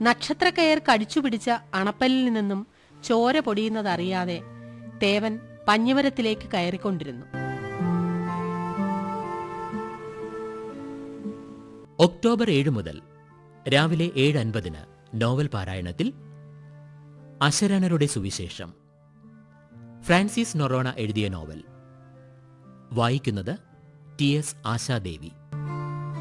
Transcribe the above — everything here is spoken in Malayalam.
നക്ഷത്രക്കയർ കടിച്ചുപിടിച്ച അണപ്പല്ലിൽ നിന്നും ചോര പൊടിയുന്നതറിയാതെ തേവൻ പഞ്ഞിമരത്തിലേക്ക് കയറിക്കൊണ്ടിരുന്നു. ഒക്ടോബർ 7 മുതൽ രാവിലെ 7:50 നോവൽ പാരായണത്തിൽ അശരണരുടെ സുവിശേഷം, ഫ്രാൻസിസ് നൊറോണ എഴുതിയ നോവൽ. വായിക്കുന്നത് TS ആശാദേവി.